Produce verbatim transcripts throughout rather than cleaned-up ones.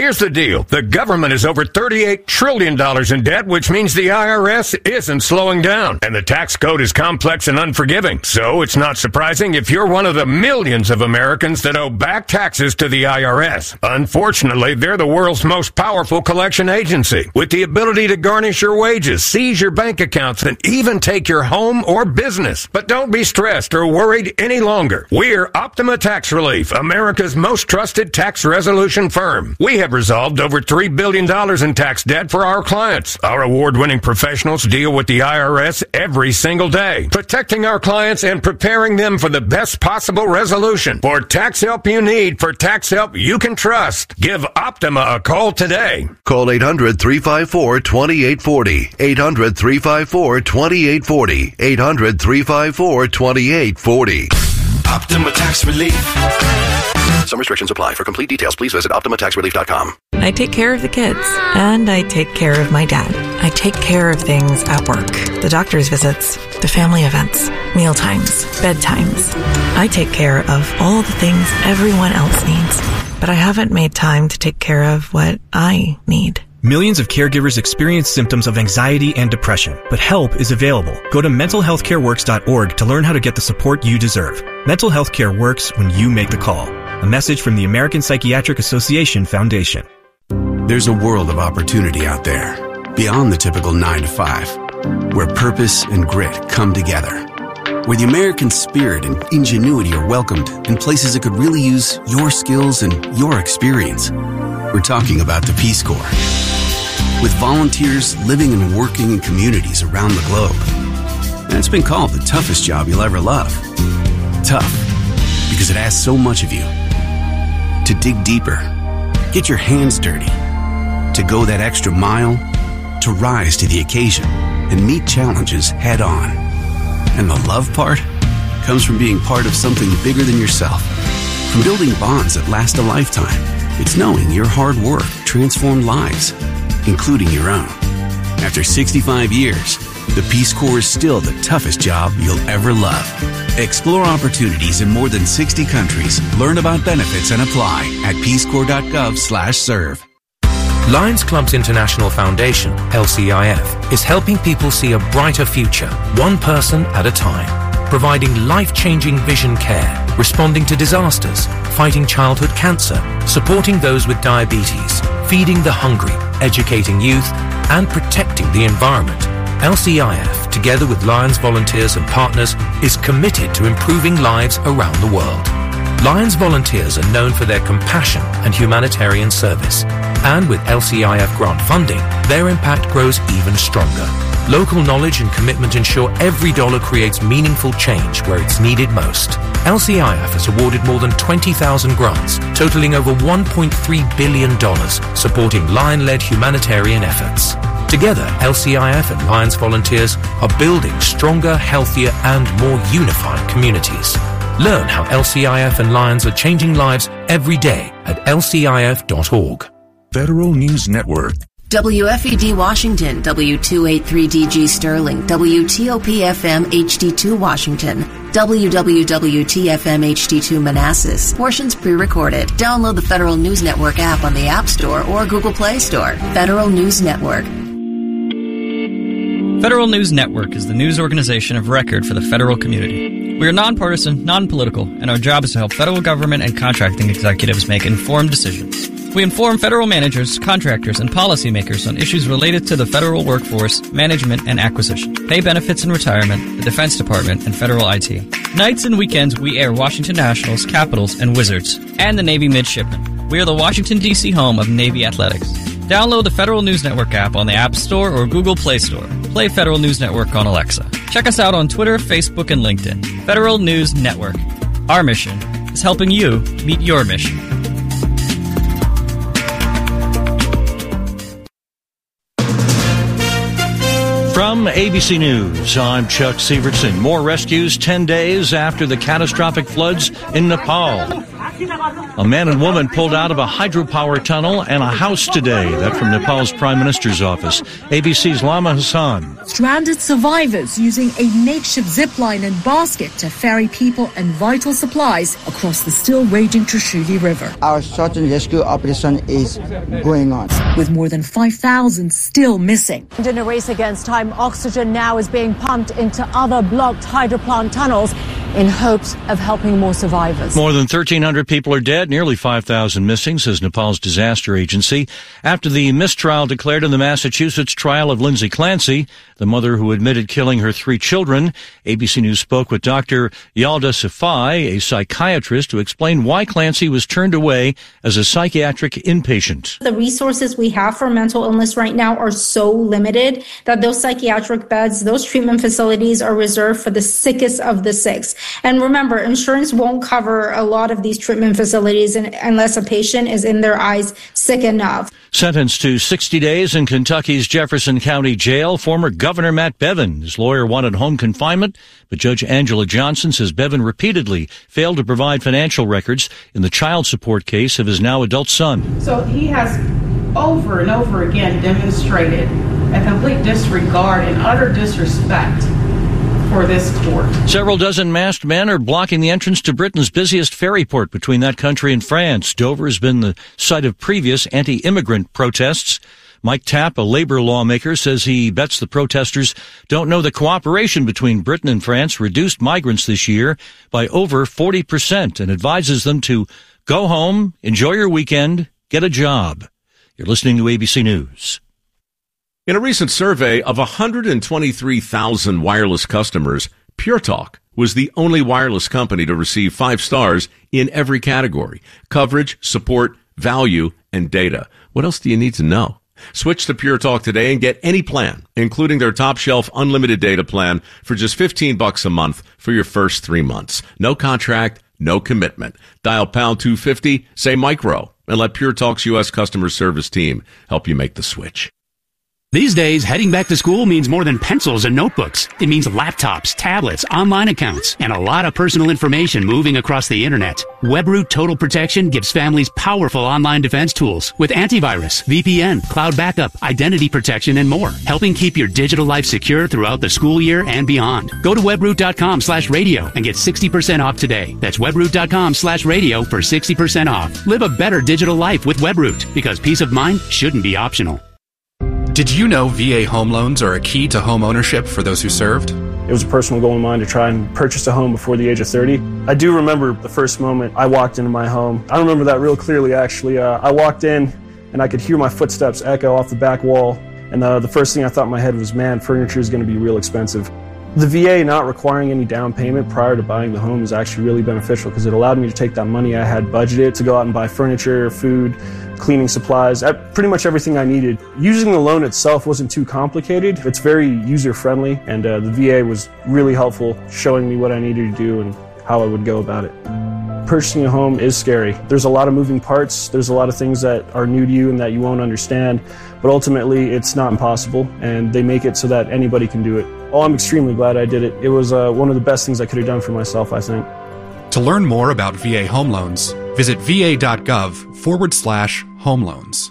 Here's the deal. The government is over thirty-eight trillion dollars in debt, which means the I R S isn't slowing down. And the tax code is complex and unforgiving. So it's not surprising if you're one of the millions of Americans that owe back taxes to the I R S. Unfortunately, they're the world's most powerful collection agency, with the ability to garnish your wages, seize your bank accounts, and even take your home or business. But don't be stressed or worried any longer. We're Optima Tax Relief, America's most trusted tax resolution firm. We have resolved over three billion dollars in tax debt for our clients. Our award-winning professionals deal with the I R S every single day, protecting our clients and preparing them for the best possible resolution. For tax help you need, for tax help you can trust, give Optima a call today. Call eight hundred, three five four, two eight four zero. eight hundred, three five four, two eight four zero. eight hundred, three five four, two eight four zero. Optima Tax Relief. Some restrictions apply. For complete details, please visit Optima Tax Relief dot com. I take care of the kids, and I take care of my dad. I take care of things at work. The doctor's visits, the family events, meal times, bedtimes. I take care of all the things everyone else needs, but I haven't made time to take care of what I need. Millions of caregivers experience symptoms of anxiety and depression, but help is available. Go to mental health care works dot org to learn how to get the support you deserve. Mental health care works when you make the call. A message from the American Psychiatric Association Foundation. There's a world of opportunity out there, beyond the typical nine to five, where purpose and grit come together, where the American spirit and ingenuity are welcomed in places that could really use your skills and your experience. We're talking about the Peace Corps. With volunteers living and working in communities around the globe. And it's been called the toughest job you'll ever love. Tough, because it asks so much of you. To dig deeper, get your hands dirty, to go that extra mile, to rise to the occasion and meet challenges head on. And the love part comes from being part of something bigger than yourself, from building bonds that last a lifetime. It's knowing your hard work transformed lives, including your own. After sixty-five years, the Peace Corps is still the toughest job you'll ever love. Explore opportunities in more than sixty countries. Learn about benefits and apply at peace corps dot gov slash serve. Lions Clubs International Foundation, L C I F, is helping people see a brighter future, one person at a time. Providing life-changing vision care, responding to disasters, fighting childhood cancer, supporting those with diabetes, feeding the hungry, educating youth, and protecting the environment. L C I F, together with Lions volunteers and partners, is committed to improving lives around the world. Lions volunteers are known for their compassion and humanitarian service. And with L C I F grant funding, their impact grows even stronger. Local knowledge and commitment ensure every dollar creates meaningful change where it's needed most. L C I F has awarded more than twenty thousand grants, totaling over one point three billion dollars, supporting Lion-led humanitarian efforts. Together, L C I F and Lions volunteers are building stronger, healthier, and more unified communities. Learn how L C I F and Lions are changing lives every day at L C I F dot org. Federal News Network. W F E D Washington, W two eighty-three D G Sterling, W T O P F M H D two Washington, W W W T F M H D two Manassas. Portions pre-recorded. Download the Federal News Network app on the App Store or Google Play Store. Federal News Network. Federal News Network is the news organization of record for the federal community. We are nonpartisan, non-political, and our job is to help federal government and contracting executives make informed decisions. We inform federal managers, contractors, and policymakers on issues related to the federal workforce, management, and acquisition, pay benefits and retirement, the Defense Department, and federal I T. Nights and weekends, we air Washington Nationals, Capitals, and Wizards, and the Navy Midshipmen. We are the Washington, D C home of Navy Athletics. Download the Federal News Network app on the App Store or Google Play Store. Play Federal News Network on Alexa. Check us out on Twitter, Facebook, and LinkedIn. Federal News Network. Our mission is helping you meet your mission. From A B C News, I'm Chuck Severson. More rescues ten days after the catastrophic floods in Nepal. A man and woman pulled out of a hydropower tunnel and a house today. That from Nepal's Prime Minister's office. A B C's Lama Hassan. Stranded survivors using a makeshift zip line and basket to ferry people and vital supplies across the still raging Trishuli River. Our search and rescue operation is going on, with more than five thousand still missing. And in a race against time, oxygen now is being pumped into other blocked hydroplant tunnels in hopes of helping more survivors. More than thirteen hundred people are dead, nearly five thousand missing, says Nepal's disaster agency, after the mistrial declared in the Massachusetts trial of Lindsay Clancy, the mother who admitted killing her three children. A B C News spoke with Doctor Yalda Safai, a psychiatrist, to explain why Clancy was turned away as a psychiatric inpatient. The resources we have for mental illness right now are so limited that those psychiatric beds, those treatment facilities are reserved for the sickest of the sick. And remember, insurance won't cover a lot of these treatment facilities unless a patient is in their eyes sick enough. Sentenced to sixty days in Kentucky's Jefferson County Jail, former Governor Matt Bevin. His lawyer wanted home confinement, but Judge Angela Johnson says Bevin repeatedly failed to provide financial records in the child support case of his now adult son. So he has over and over again demonstrated a complete disregard and utter disrespect for this court. Several dozen masked men are blocking the entrance to Britain's busiest ferry port between that country and France. Dover has been the site of previous anti-immigrant protests. Mike Tapp, a labor lawmaker, says he bets the protesters don't know the cooperation between Britain and France reduced migrants this year by over forty percent and advises them to go home, enjoy your weekend, get a job. You're listening to A B C News. In a recent survey of one hundred twenty-three thousand wireless customers, Pure Talk was the only wireless company to receive five stars in every category: coverage, support, value, and data. What else do you need to know? Switch to Pure Talk today and get any plan, including their top shelf unlimited data plan, for just fifteen bucks a month for your first three months. No contract, no commitment. Dial pound two fifty, say micro, and let Pure Talk's U S customer service team help you make the switch. These days, heading back to school means more than pencils and notebooks. It means laptops, tablets, online accounts, and a lot of personal information moving across the internet. WebRoot Total Protection gives families powerful online defense tools with antivirus, V P N, cloud backup, identity protection, and more, helping keep your digital life secure throughout the school year and beyond. Go to webroot.com slash radio and get sixty percent off today. That's webroot.com slash radio for sixty percent off. Live a better digital life with WebRoot, because peace of mind shouldn't be optional. Did you know V A home loans are a key to home ownership for those who served? It was a personal goal of mine to try and purchase a home before the age of thirty. I do remember the first moment I walked into my home. I remember that real clearly, actually. Uh, I walked in, and I could hear my footsteps echo off the back wall. And uh, the first thing I thought in my head was, man, furniture is going to be real expensive. The V A not requiring any down payment prior to buying the home is actually really beneficial, because it allowed me to take that money I had budgeted to go out and buy furniture, food, cleaning supplies, pretty much everything I needed. Using the loan itself wasn't too complicated. It's very user-friendly, and uh, the V A was really helpful, showing me what I needed to do and how I would go about it. Purchasing a home is scary. There's a lot of moving parts. There's a lot of things that are new to you and that you won't understand, but ultimately it's not impossible, and they make it so that anybody can do it. Oh, I'm extremely glad I did it. It was uh, one of the best things I could have done for myself, I think. To learn more about V A home loans, visit va.gov forward slash home loans.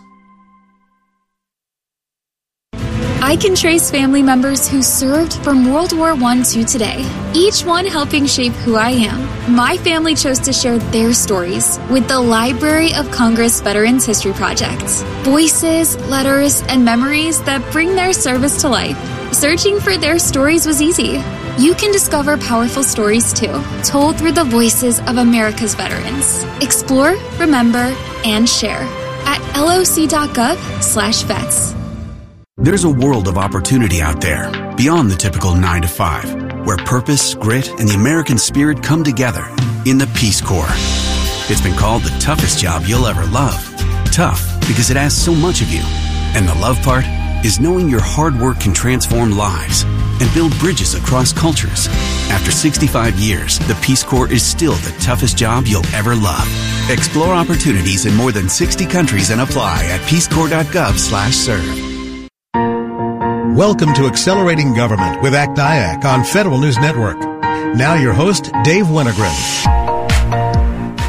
I can trace family members who served from World War One to today, each one helping shape who I am. My family chose to share their stories with the Library of Congress Veterans History Project. Voices, letters, and memories that bring their service to life. Searching for their stories was easy. You can discover powerful stories too, told through the voices of America's veterans. Explore, remember, and share at loc.gov slash vets. There's a world of opportunity out there, beyond the typical nine to five, where purpose, grit, and the American spirit come together in the Peace Corps. It's been called the toughest job you'll ever love. Tough because it asks so much of you. And the love part is knowing your hard work can transform lives and build bridges across cultures. After sixty-five years, the Peace Corps is still the toughest job you'll ever love. Explore opportunities in more than sixty countries and apply at peacecorps.gov slash serve. Welcome to Accelerating Government with Act I A C on Federal News Network. Now your host, Dave Winogren.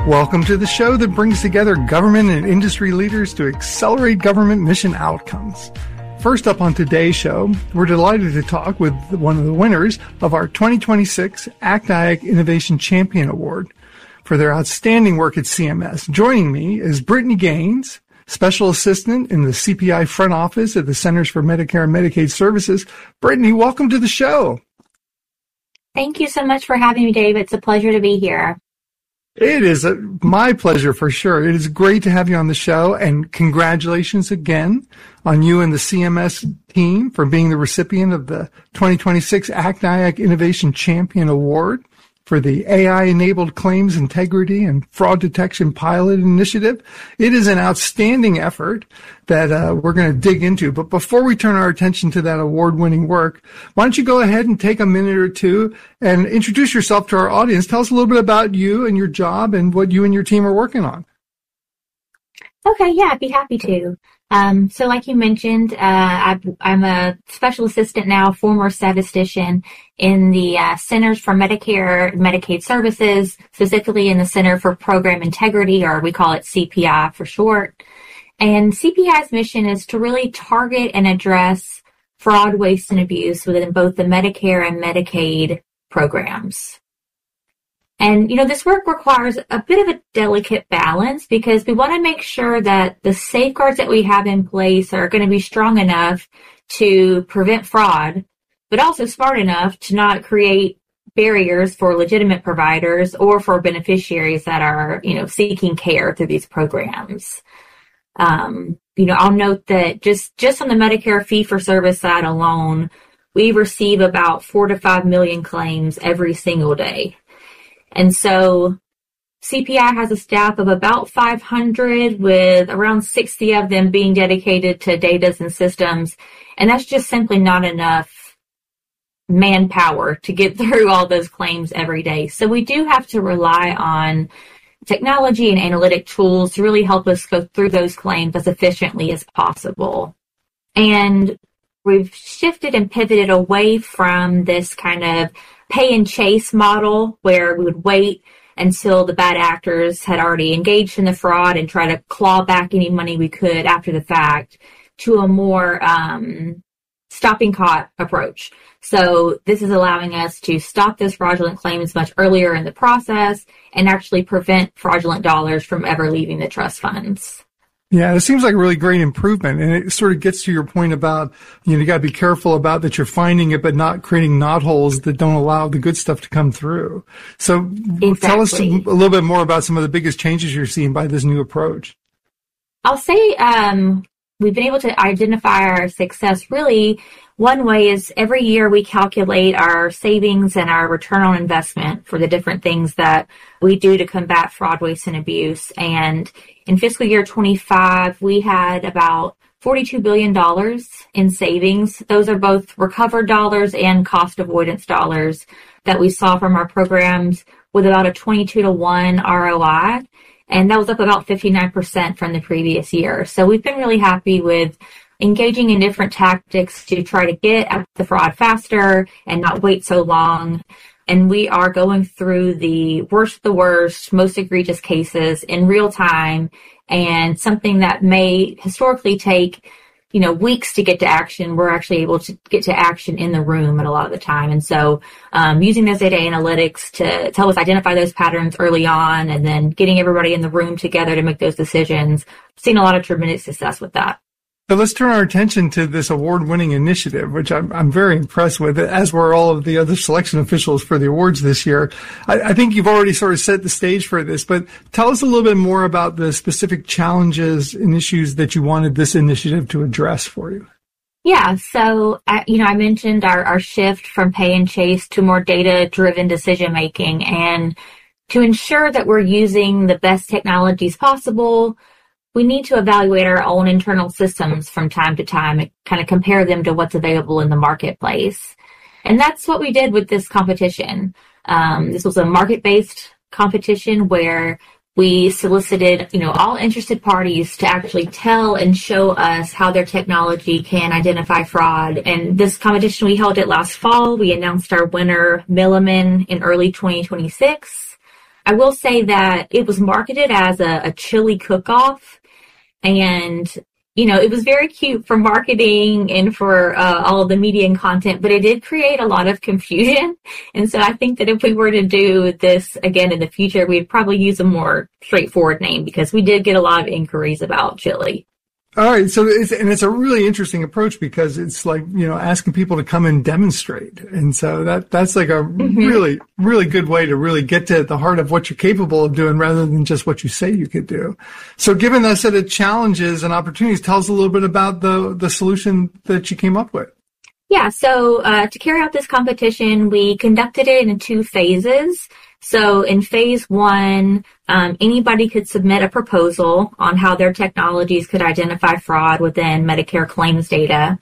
Welcome to the show that brings together government and industry leaders to accelerate government mission outcomes. First up on today's show, we're delighted to talk with one of the winners of our twenty twenty-six A C T I A C Innovation Champion Award for their outstanding work at C M S. Joining me is Brittany Gaines, Special Assistant in the C P I Front Office at the Centers for Medicare and Medicaid Services. Brittany, welcome to the show. Thank you so much for having me, Dave. It's a pleasure to be here. It is a, my pleasure for sure. It is great to have you on the show, and congratulations again on you and the C M S team for being the recipient of the twenty twenty-six A C T I A C Innovation Champion Award for the A I-enabled claims integrity and fraud detection pilot initiative. It is an outstanding effort that uh, we're going to dig into. But before we turn our attention to that award-winning work, why don't you go ahead and take a minute or two and introduce yourself to our audience. Tell us a little bit about you and your job and what you and your team are working on. Okay, yeah, I'd be happy to. Um, so like you mentioned, uh, I, I'm a special assistant now, former statistician in the uh, Centers for Medicare and Medicaid Services, specifically in the Center for Program Integrity, or we call it C P I for short. And C P I's mission is to really target and address fraud, waste, and abuse within both the Medicare and Medicaid programs. And, you know, this work requires a bit of a delicate balance because we want to make sure that the safeguards that we have in place are going to be strong enough to prevent fraud, but also smart enough to not create barriers for legitimate providers or for beneficiaries that are, you know, seeking care through these programs. Um, you know, I'll note that just, just on the Medicare fee-for-service side alone, we receive about four to five million claims every single day. And so C P I has a staff of about five hundred, with around sixty of them being dedicated to data and systems. And that's just simply not enough manpower to get through all those claims every day. So we do have to rely on technology and analytic tools to really help us go through those claims as efficiently as possible. And we've shifted and pivoted away from this kind of pay and chase model where we would wait until the bad actors had already engaged in the fraud and try to claw back any money we could after the fact, to a more um, stopping caught approach. So this is allowing us to stop those fraudulent claims much earlier in the process and actually prevent fraudulent dollars from ever leaving the trust funds. Yeah, it seems like a really great improvement. And it sort of gets to your point about, you know, you got to be careful about that you're finding it, but not creating knotholes that don't allow the good stuff to come through. So exactly. Tell us a little bit more about some of the biggest changes you're seeing by this new approach. I'll say um, we've been able to identify our success. Really, one way is every year we calculate our savings and our return on investment for the different things that we do to combat fraud, waste, and abuse. And in fiscal year twenty-five, we had about forty-two billion dollars in savings. Those are both recovered dollars and cost avoidance dollars that we saw from our programs, with about a twenty-two to one R O I. And that was up about fifty-nine percent from the previous year. So we've been really happy with engaging in different tactics to try to get at the fraud faster and not wait so long. And we are going through the worst of the worst, most egregious cases in real time, and something that may historically take, you know, weeks to get to action, we're actually able to get to action in the room at a lot of the time. And so um, using those data analytics to, to help us identify those patterns early on, and then getting everybody in the room together to make those decisions, seeing a lot of tremendous success with that. So let's turn our attention to this award-winning initiative, which I'm, I'm very impressed with, as were all of the other selection officials for the awards this year. I, I think you've already sort of set the stage for this, but tell us a little bit more about the specific challenges and issues that you wanted this initiative to address for you. Yeah, so, uh, you know, I mentioned our, our shift from pay and chase to more data-driven decision-making, and to ensure that we're using the best technologies possible, we need to evaluate our own internal systems from time to time and kind of compare them to what's available in the marketplace. And that's what we did with this competition. Um, this was a market-based competition where we solicited, you know, all interested parties to actually tell and show us how their technology can identify fraud. And this competition, we held it last fall. We announced our winner, Milliman, in early twenty twenty-six. I will say that it was marketed as a, a chili cook-off, and you know, it was very cute for marketing and for uh, all of the media and content, but it did create a lot of confusion. And so I think that if we were to do this again in the future, we'd probably use a more straightforward name, because we did get a lot of inquiries about chili. All right. So it's, and it's a really interesting approach, because it's like, you know, asking people to come and demonstrate. And so that, that's like a mm-hmm. really, really good way to really get to the heart of what you're capable of doing, rather than just what you say you could do. So given that set of challenges and opportunities, tell us a little bit about the, the solution that you came up with. Yeah. So, uh, to carry out this competition, we conducted it in two phases. So in phase one, um, anybody could submit a proposal on how their technologies could identify fraud within Medicare claims data.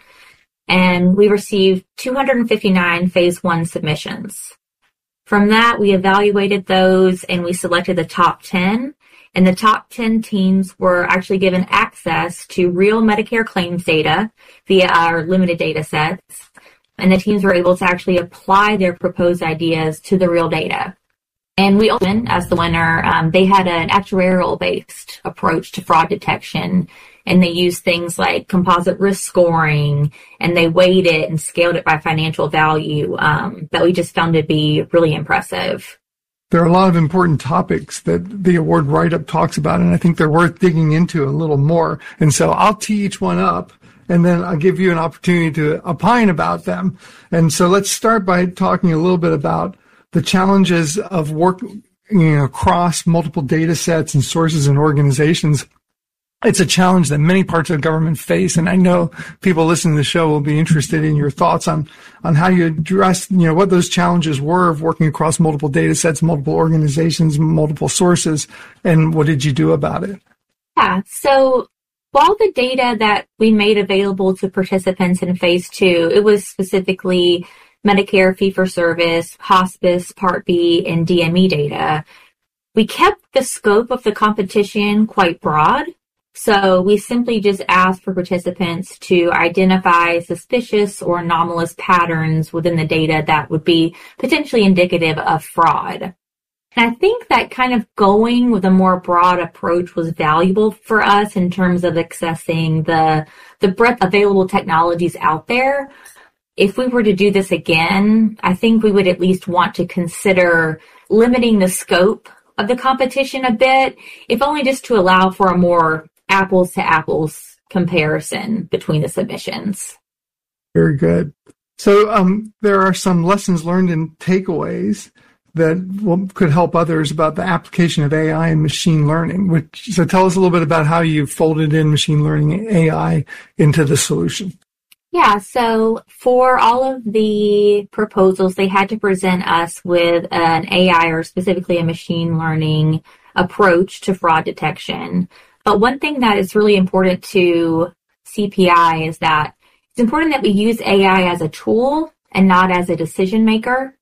And we received two hundred fifty-nine phase one submissions. From that, we evaluated those and we selected the top ten. And the top ten teams were actually given access to real Medicare claims data via our limited data sets. And the teams were able to actually apply their proposed ideas to the real data. And we opened as the winner. Um, they had an actuarial-based approach to fraud detection, and they used things like composite risk scoring, and they weighed it and scaled it by financial value um, that we just found to be really impressive. There are a lot of important topics that the award write-up talks about, and I think they're worth digging into a little more. And so I'll tee each one up, and then I'll give you an opportunity to opine about them. And so let's start by talking a little bit about the challenges of work, you know, across multiple data sets and sources and organizations. It's a challenge that many parts of government face, and I know people listening to the show will be interested in your thoughts on, on how you address, you know, what those challenges were of working across multiple data sets, multiple organizations, multiple sources, and what did you do about it? Yeah, so while the data that we made available to participants in phase two, it was specifically Medicare fee-for-service, hospice, Part B, and D M E data, we kept the scope of the competition quite broad. So we simply just asked for participants to identify suspicious or anomalous patterns within the data that would be potentially indicative of fraud. And I think that kind of going with a more broad approach was valuable for us in terms of accessing the, the breadth of available technologies out there. If we were to do this again, I think we would at least want to consider limiting the scope of the competition a bit, if only just to allow for a more apples to apples comparison between the submissions. Very good. So um, there are some lessons learned and takeaways that will, could help others about the application of A I and machine learning. Which, so tell us a little bit about how you folded in machine learning A I into the solution. Yeah, so for all of the proposals, they had to present us with an A I, or specifically a machine learning approach to fraud detection. But one thing that is really important to C P I is that it's important that we use A I as a tool and not as a decision maker.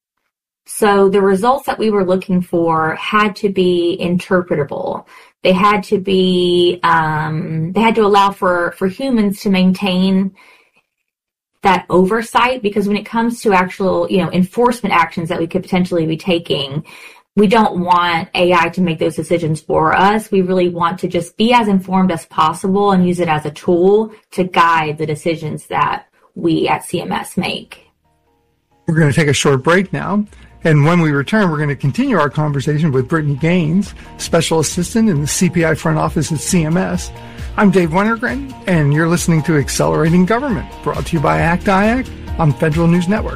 So the results that we were looking for had to be interpretable. They had to be, um, they had to allow for, for humans to maintain that oversight, because when it comes to actual, you know, enforcement actions that we could potentially be taking, we don't want A I to make those decisions for us. We really want to just be as informed as possible and use it as a tool to guide the decisions that we at C M S make. We're going to take a short break now. And when we return, we're going to continue our conversation with Brittany Gaines, Special Assistant in the C P I front office at C M S. I'm Dave Wennergren, and you're listening to Accelerating Government, brought to you by A C T I A C on Federal News Network.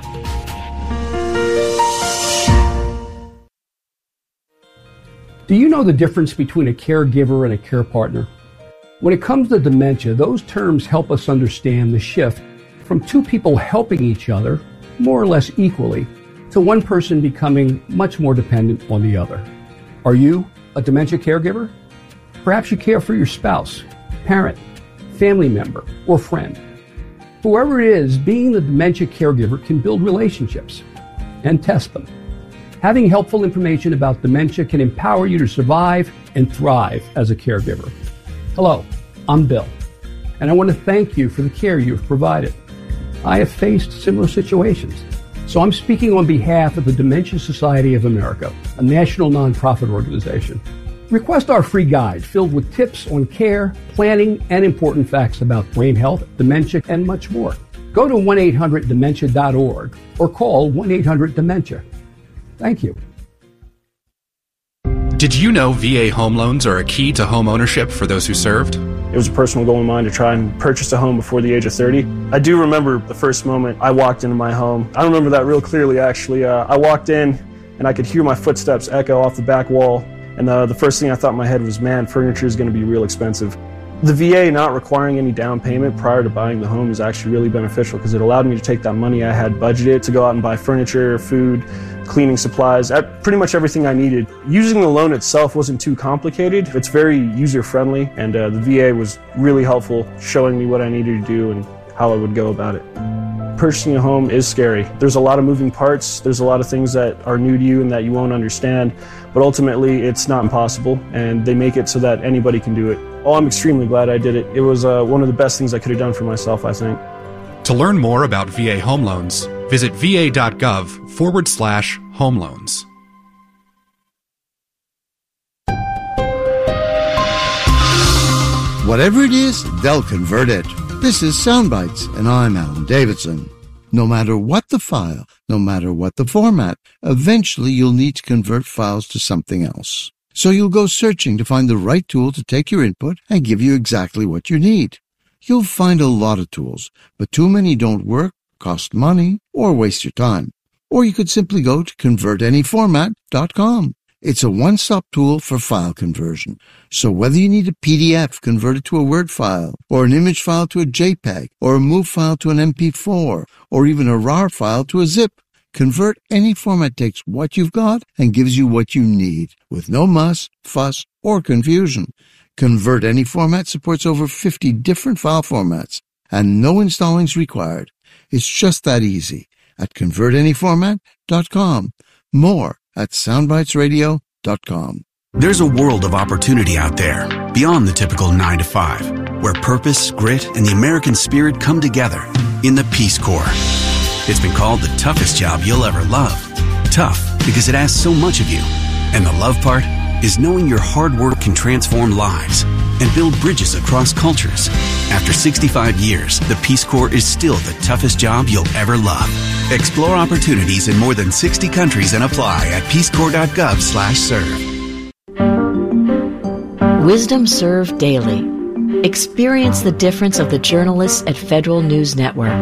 Do you know the difference between a caregiver and a care partner? When it comes to dementia, those terms help us understand the shift from two people helping each other, more or less equally, to one person becoming much more dependent on the other. Are you a dementia caregiver? Perhaps you care for your spouse, parent, family member, or friend. Whoever it is, being the dementia caregiver can build relationships and test them. Having helpful information about dementia can empower you to survive and thrive as a caregiver. Hello, I'm Bill, and I want to thank you for the care you've provided. I have faced similar situations. So I'm speaking on behalf of the Dementia Society of America, a national nonprofit organization. Request our free guide filled with tips on care, planning, and important facts about brain health, dementia, and much more. Go to one eight hundred dementia dot org or call one eight hundred dementia. Thank you. Did you know V A home loans are a key to home ownership for those who served? It was a personal goal of mine to try and purchase a home before the age of thirty. I do remember the first moment I walked into my home. I remember that real clearly, actually. Uh, I walked in and I could hear my footsteps echo off the back wall. And uh, the first thing I thought in my head was, man, furniture is going to be real expensive. The V A not requiring any down payment prior to buying the home is actually really beneficial because it allowed me to take that money I had budgeted to go out and buy furniture, food, cleaning supplies, pretty much everything I needed. Using the loan itself wasn't too complicated. It's very user-friendly, and uh, the V A was really helpful, showing me what I needed to do and how I would go about it. Purchasing a home is scary. There's a lot of moving parts. There's a lot of things that are new to you and that you won't understand, but ultimately it's not impossible, and they make it so that anybody can do it. Oh, I'm extremely glad I did it. It was uh, one of the best things I could have done for myself, I think. To learn more about V A home loans, visit va.gov forward slash home loans. Whatever it is, they'll convert it. This is Soundbites, and I'm Alan Davidson. No matter what the file, no matter what the format, eventually you'll need to convert files to something else. So you'll go searching to find the right tool to take your input and give you exactly what you need. You'll find a lot of tools, but too many don't work, cost money, or waste your time. Or you could simply go to convert any format dot com. It's a one-stop tool for file conversion. So whether you need a P D F converted to a Word file, or an image file to a JPEG, or a MOV file to an M P four, or even a RAR file to a zip, Convert Any Format takes what you've got and gives you what you need, with no muss, fuss, or confusion. Convert Any Format supports over fifty different file formats, and no installing's required. It's just that easy at convert any format dot com. More at soundbites radio dot com. There's a world of opportunity out there, beyond the typical nine to five, where purpose, grit, and the American spirit come together in the Peace Corps. It's been called the toughest job you'll ever love. Tough because it asks so much of you. And the love part is knowing your hard work can transform lives and build bridges across cultures. After sixty-five years, the Peace Corps is still the toughest job you'll ever love. Explore opportunities in more than sixty countries and apply at peacecorps.gov slash serve. Wisdom Served Daily. Experience the difference of the journalists at Federal News Network.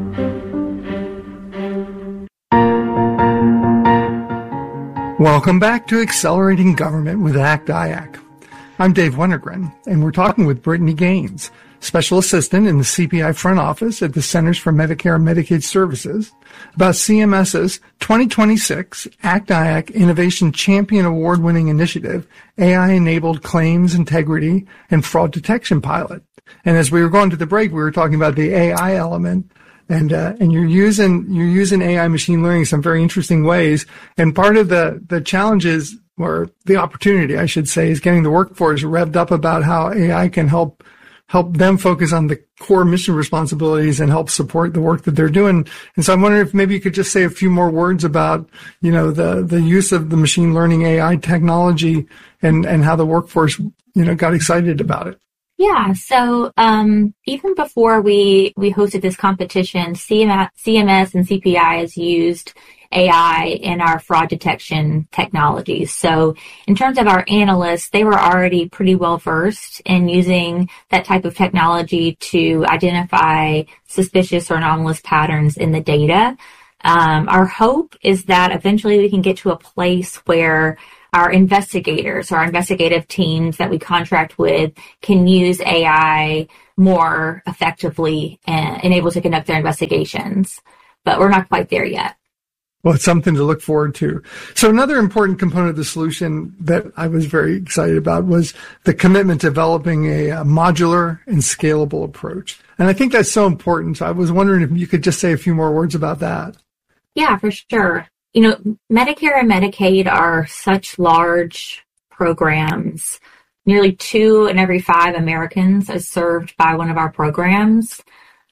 Welcome back to Accelerating Government with ACT I A C. I'm Dave Wennergren, and we're talking with Brittany Gaines, Special Assistant in the C P I Front Office at the Centers for Medicare and Medicaid Services, about CMS's twenty twenty-six ACT I A C Innovation Champion Award-winning initiative, A I-enabled claims integrity and fraud detection pilot. And as we were going to the break, we were talking about the A I element. And, uh, and you're using, you're using A I machine learning in some very interesting ways. And part of the, the challenges, or the opportunity, I should say, is getting the workforce revved up about how A I can help, help them focus on the core mission responsibilities and help support the work that they're doing. And so I'm wondering if maybe you could just say a few more words about, you know, the, the use of the machine learning A I technology and, and how the workforce, you know, got excited about it. Yeah, so um, even before we, we hosted this competition, C M S, C M S and C P I has used A I in our fraud detection technologies. So in terms of our analysts, they were already pretty well versed in using that type of technology to identify suspicious or anomalous patterns in the data. Um, our hope is that eventually we can get to a place where our investigators, our investigative teams that we contract with, can use A I more effectively and, and able to conduct their investigations. But we're not quite there yet. Well, it's something to look forward to. So another important component of the solution that I was very excited about was the commitment to developing a, a modular and scalable approach. And I think that's so important. So I was wondering if you could just say a few more words about that. Yeah, for sure. You know, Medicare and Medicaid are such large programs. Nearly two in every five Americans is served by one of our programs.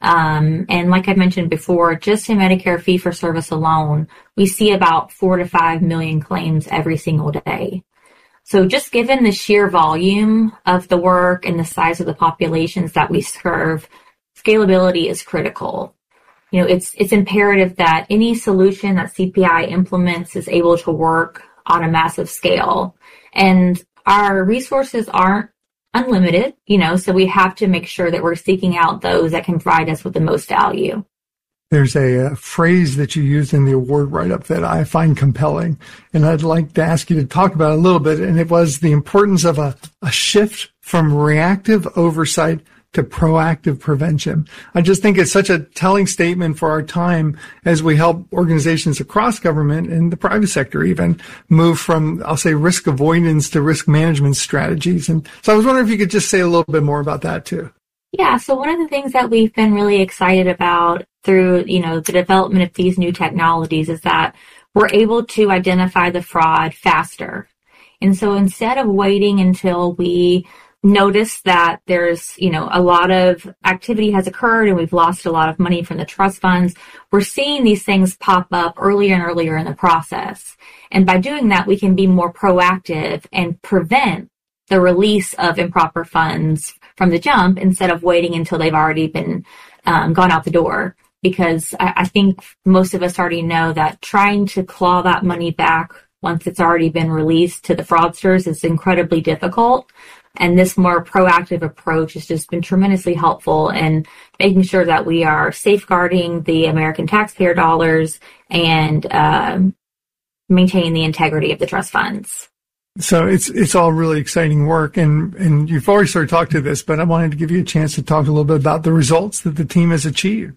Um, and like I mentioned before, just in Medicare fee-for-service alone, we see about four to five million claims every single day. So just given the sheer volume of the work and the size of the populations that we serve, scalability is critical. You know, it's it's imperative that any solution that C P I implements is able to work on a massive scale. And our resources aren't unlimited, you know, so we have to make sure that we're seeking out those that can provide us with the most value. There's a, a phrase that you used in the award write-up that I find compelling, and I'd like to ask you to talk about it a little bit, and it was the importance of a, a shift from reactive oversight to proactive prevention. I just think it's such a telling statement for our time as we help organizations across government and the private sector even move from, I'll say, risk avoidance to risk management strategies. And so I was wondering if you could just say a little bit more about that too. Yeah, so one of the things that we've been really excited about through, you know, the development of these new technologies is that we're able to identify the fraud faster. And so instead of waiting until we notice that there's, you know, a lot of activity has occurred and we've lost a lot of money from the trust funds, we're seeing these things pop up earlier and earlier in the process. And by doing that, we can be more proactive and prevent the release of improper funds from the jump instead of waiting until they've already been um, gone out the door. Because I, I think most of us already know that trying to claw that money back once it's already been released to the fraudsters is incredibly difficult. And this more proactive approach has just been tremendously helpful in making sure that we are safeguarding the American taxpayer dollars and uh, maintaining the integrity of the trust funds. So it's it's all really exciting work, and, and you've already sort of talked to this, but I wanted to give you a chance to talk a little bit about the results that the team has achieved.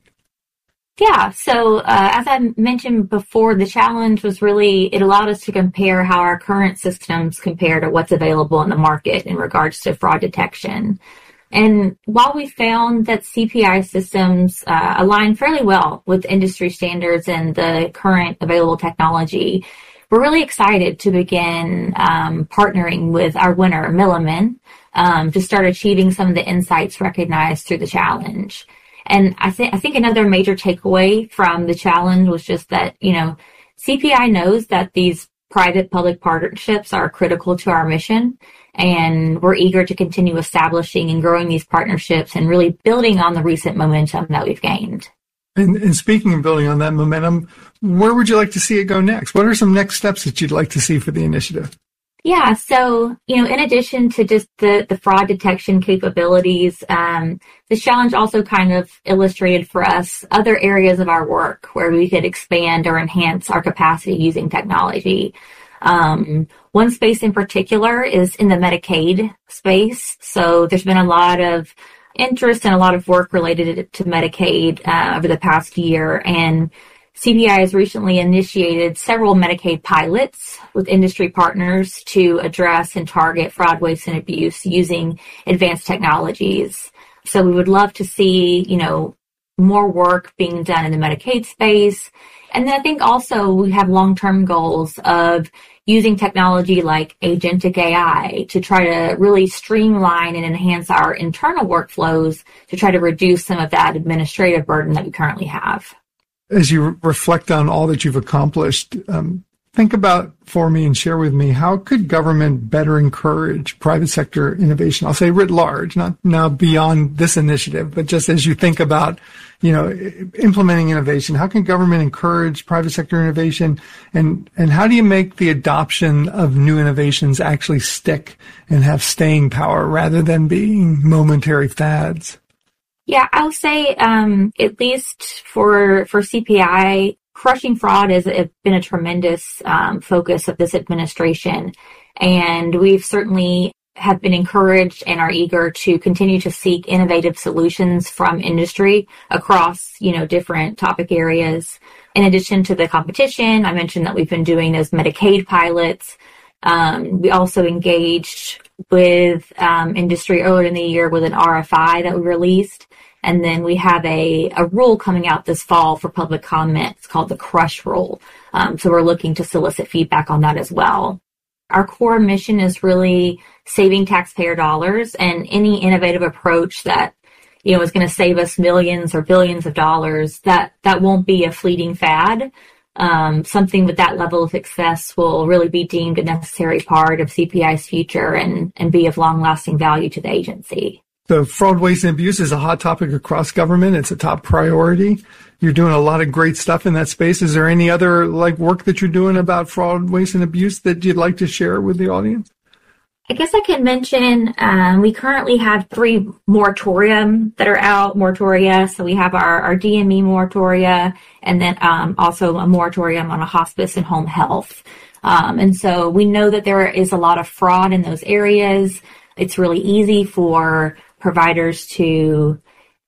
Yeah, so uh, as I mentioned before, the challenge was really, it allowed us to compare how our current systems compare to what's available in the market in regards to fraud detection. And while we found that C P I systems uh, align fairly well with industry standards and the current available technology, we're really excited to begin um, partnering with our winner, Milliman, um, to start achieving some of the insights recognized through the challenge. And I think I think another major takeaway from the challenge was just that, you know, C P I knows that these private-public partnerships are critical to our mission, and we're eager to continue establishing and growing these partnerships and really building on the recent momentum that we've gained. And, and speaking of building on that momentum, where would you like to see it go next? What are some next steps that you'd like to see for the initiative? Yeah, so, you know, in addition to just the, the fraud detection capabilities, um, this challenge also kind of illustrated for us other areas of our work where we could expand or enhance our capacity using technology. Um, one space in particular is in the Medicaid space. So there's been a lot of interest and a lot of work related to Medicaid uh, over the past year, and C P I has recently initiated several Medicaid pilots with industry partners to address and target fraud, waste, and abuse using advanced technologies. So we would love to see, you know, more work being done in the Medicaid space. And then I think also we have long-term goals of using technology like agentic A I to try to really streamline and enhance our internal workflows to try to reduce some of that administrative burden that we currently have. As you reflect on all that you've accomplished, um, think about for me and share with me, how could government better encourage private sector innovation? I'll say writ large, not now beyond this initiative, but just as you think about, you know, implementing innovation, how can government encourage private sector innovation? And, and how do you make the adoption of new innovations actually stick and have staying power rather than being momentary fads? Yeah, I would say, um, at least for, for C P I, crushing fraud has been a tremendous, um, focus of this administration. And we've certainly have been encouraged and are eager to continue to seek innovative solutions from industry across, you know, different topic areas. In addition to the competition, I mentioned that we've been doing those Medicaid pilots. Um, we also engaged with um, industry earlier in the year with an R F I that we released. And then we have a, a rule coming out this fall for public comment. It's called the CRUSH rule. Um, so we're looking to solicit feedback on that as well. Our core mission is really saving taxpayer dollars, and any innovative approach that, you know, is going to save us millions or billions of dollars, that, that won't be a fleeting fad. Um, something with that level of success will really be deemed a necessary part of C P I's future and, and be of long-lasting value to the agency. The fraud, waste, and abuse is a hot topic across government. It's a top priority. You're doing a lot of great stuff in that space. Is there any other like work that you're doing about fraud, waste, and abuse that you'd like to share with the audience? I guess I can mention um, we currently have three moratorium that are out, moratoria. So we have our, our D M E moratoria, and then um, also a moratorium on a hospice and home health. Um, and so we know that there is a lot of fraud in those areas. It's really easy for providers to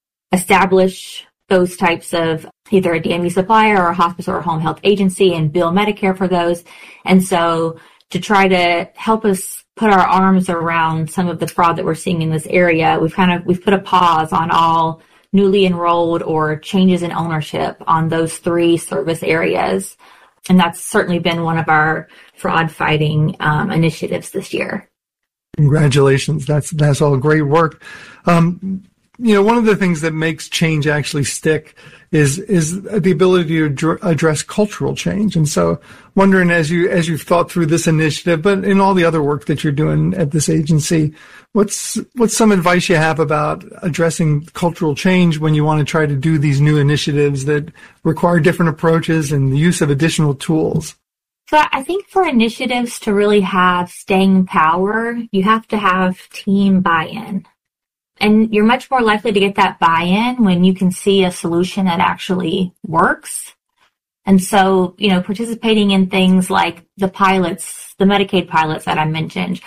establish those types of either a D M E supplier or a hospice or a home health agency and bill Medicare for those. And so to try to help us put our arms around some of the fraud that we're seeing in this area, we've kind of, we've put a pause on all newly enrolled or changes in ownership on those three service areas. And that's certainly been one of our fraud fighting um, initiatives this year. Congratulations. That's, that's all great work. Um, you know, one of the things that makes change actually stick is, is the ability to dr- address cultural change. And so wondering as you, as you've thought through this initiative, but in all the other work that you're doing at this agency, what's, what's some advice you have about addressing cultural change when you want to try to do these new initiatives that require different approaches and the use of additional tools? So I think for initiatives to really have staying power, you have to have team buy-in. And you're much more likely to get that buy-in when you can see a solution that actually works. And so, you know, participating in things like the pilots, the Medicaid pilots that I mentioned,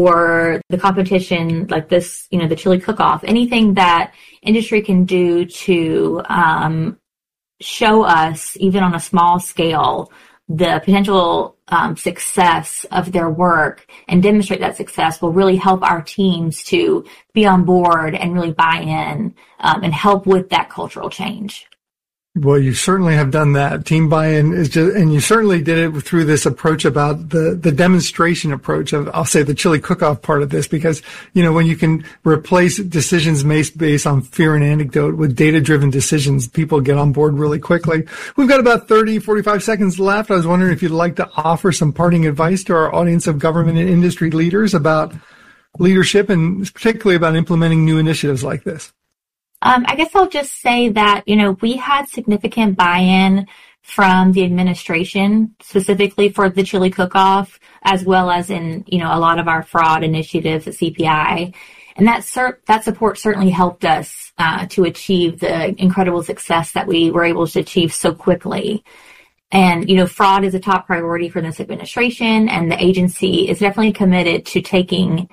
or the competition like this, you know, the chili cook-off, anything that industry can do to um, show us, even on a small scale, the potential um, success of their work and demonstrate that success will really help our teams to be on board and really buy in um, and help with that cultural change. Well, you certainly have done that. Team buy-in is just, and you certainly did it through this approach about the, the demonstration approach of, I'll say the chili cook-off part of this, because, you know, when you can replace decisions based on fear and anecdote with data-driven decisions, people get on board really quickly. We've got about thirty, forty-five seconds left. I was wondering if you'd like to offer some parting advice to our audience of government and industry leaders about leadership and particularly about implementing new initiatives like this. Um, I guess I'll just say that, you know, we had significant buy-in from the administration, specifically for the chili cook-off, as well as in, you know, a lot of our fraud initiatives at C P I. And that cer- that support certainly helped us uh, to achieve the incredible success that we were able to achieve so quickly. And, you know, fraud is a top priority for this administration, and the agency is definitely committed to taking,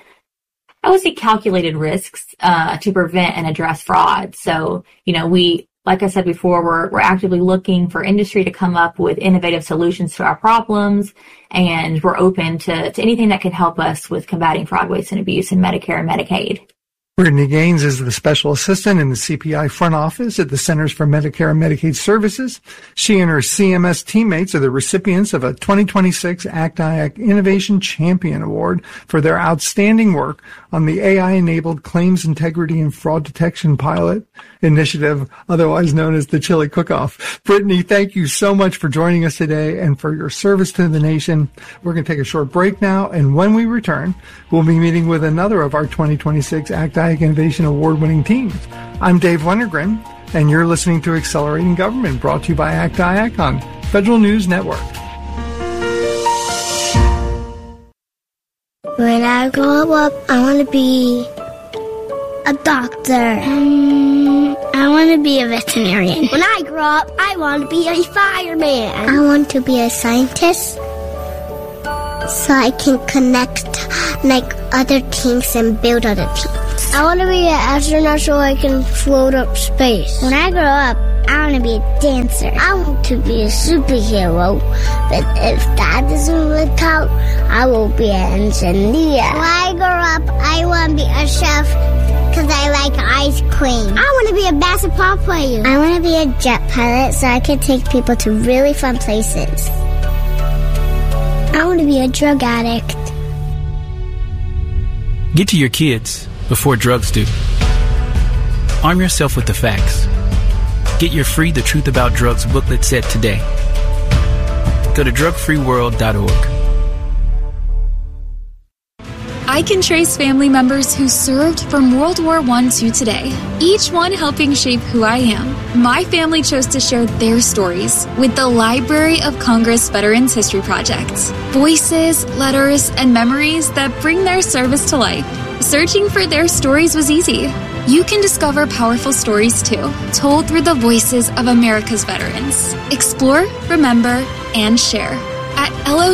I would say, calculated risks uh, to prevent and address fraud. So, you know, we, like I said before, we're we're actively looking for industry to come up with innovative solutions to our problems, and we're open to, to anything that can help us with combating fraud, waste, and abuse in Medicare and Medicaid. Brittany Gaines is the special assistant in the C P I front office at the Centers for Medicare and Medicaid Services. She and her C M S teammates are the recipients of a twenty twenty-six A C T I A C Innovation Champion Award for their outstanding work on the A I-enabled Claims Integrity and Fraud Detection Pilot Initiative, otherwise known as the Chili Cook-Off. Brittany, thank you so much for joining us today and for your service to the nation. We're going to take a short break now, and when we return, we'll be meeting with another of our twenty twenty-six A C T I A C Innovation Award-winning teams. I'm Dave Wennergren, and you're listening to Accelerating Government, brought to you by A C T I A C on Federal News Network. When I grow up, I want to be a doctor. Um, I want to be a veterinarian. When I grow up, I want to be a fireman. I want to be a scientist so I can connect like other teams and build other teams. I want to be an astronaut so I can float up space. When I grow up, I want to be a dancer. I want to be a superhero, but if that doesn't work out, I will be an engineer. When I grow up, I want to be a chef because I like ice cream. I want to be a basketball player. I want to be a jet pilot so I can take people to really fun places. I want to be a drug addict. Get to your kids before drugs do. Arm yourself with the facts. Get your free The Truth About Drugs booklet set today. Go to drug free world dot org. I can trace family members who served from World War One to today, each one helping shape who I am. My family chose to share their stories with the Library of Congress Veterans History Project. Voices, letters, and memories that bring their service to life. Searching for their stories was easy. You can discover powerful stories too, told through the voices of America's veterans. Explore, remember, and share at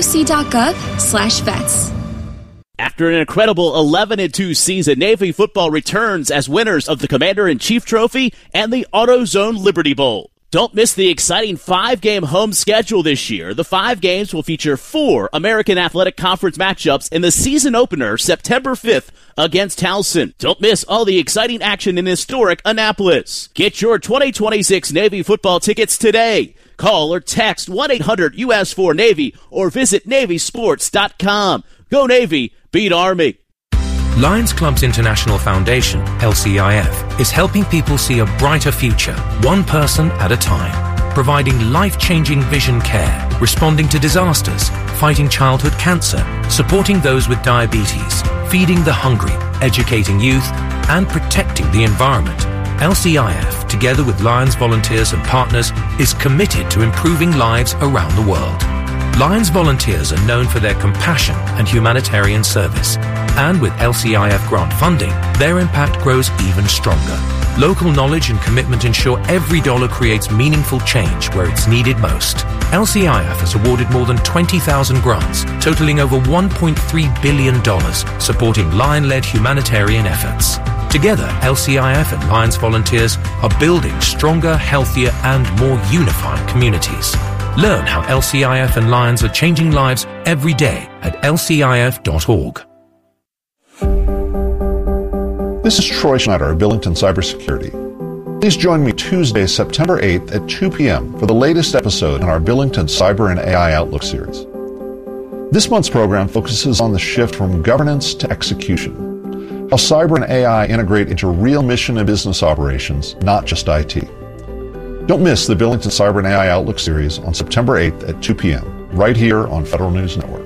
loc.gov slash vets. After an incredible eleven and two season, Navy football returns as winners of the Commander-in-Chief Trophy and the AutoZone Liberty Bowl. Don't miss the exciting five-game home schedule this year. The five games will feature four American Athletic Conference matchups in the season opener September fifth against Towson. Don't miss all the exciting action in historic Annapolis. Get your twenty twenty-six Navy football tickets today. Call or text one eight hundred U S four Navy or visit Navy Sports dot com. Go Navy, beat Army. Lions Clubs International Foundation, L C I F, is helping people see a brighter future, one person at a time, providing life-changing vision care, responding to disasters, fighting childhood cancer, supporting those with diabetes, feeding the hungry, educating youth, and protecting the environment. L C I F, together with Lions volunteers and partners, is committed to improving lives around the world. Lions volunteers are known for their compassion and humanitarian service. And with L C I F grant funding, their impact grows even stronger. Local knowledge and commitment ensure every dollar creates meaningful change where it's needed most. L C I F has awarded more than twenty thousand grants, totaling over one point three billion dollars, supporting Lion-led humanitarian efforts. Together, L C I F and Lions volunteers are building stronger, healthier, and more unified communities. Learn how L C I F and Lions are changing lives every day at L C I F dot org. This is Troy Schneider of Billington Cybersecurity. Please join me Tuesday, September eighth at two p.m. for the latest episode in our Billington Cyber and A I Outlook series. This month's program focuses on the shift from governance to execution, how cyber and A I integrate into real mission and business operations, not just I T. Don't miss the Billington Cyber and A I Outlook series on September eighth at two p.m. right here on Federal News Network.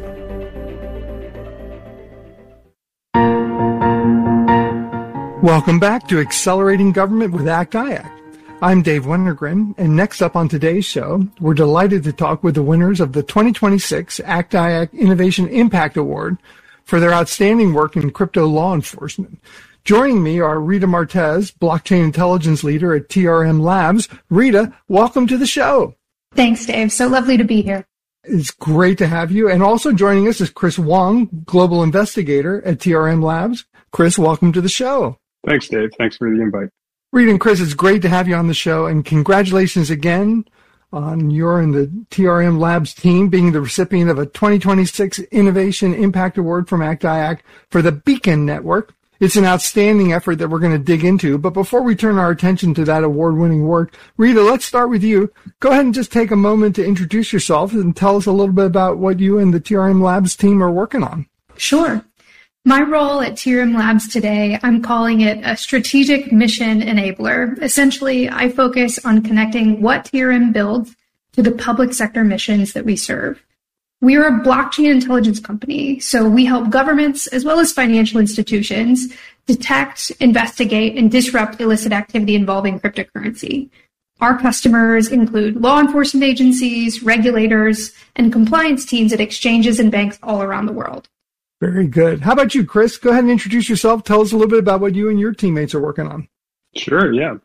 Welcome back to Accelerating Government with ACT I A C. I'm Dave Wennergren, and next up on today's show, we're delighted to talk with the winners of the twenty twenty-six ACT I A C Innovation Impact Award for their outstanding work in crypto law enforcement. Joining me are Rita Martez, Blockchain Intelligence Leader at T R M Labs. Rita, welcome to the show. Thanks, Dave. So lovely to be here. It's great to have you. And also joining us is Chris Wong, Global Investigator at T R M Labs. Chris, welcome to the show. Thanks, Dave. Thanks for the invite. Rita and Chris, it's great to have you on the show, and congratulations again on your and the T R M Labs team being the recipient of a twenty twenty-six Innovation Impact Award from ACT I A C for the Beacon Network. It's an outstanding effort that we're going to dig into, but before we turn our attention to that award-winning work, Rita, let's start with you. Go ahead and just take a moment to introduce yourself and tell us a little bit about what you and the T R M Labs team are working on. Sure. My role at T R M Labs today, I'm calling it a strategic mission enabler. Essentially, I focus on connecting what T R M builds to the public sector missions that we serve. We are a blockchain intelligence company, so we help governments as well as financial institutions detect, investigate, and disrupt illicit activity involving cryptocurrency. Our customers include law enforcement agencies, regulators, and compliance teams at exchanges and banks all around the world. Very good. How about you, Chris? Go ahead and introduce yourself. Tell us a little bit about what you and your teammates are working on. Sure, yeah.